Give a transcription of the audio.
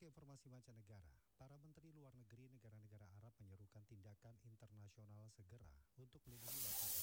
ke informasi mancanegara, para menteri luar negeri negara-negara Arab menyerukan tindakan internasional segera untuk melindungi warga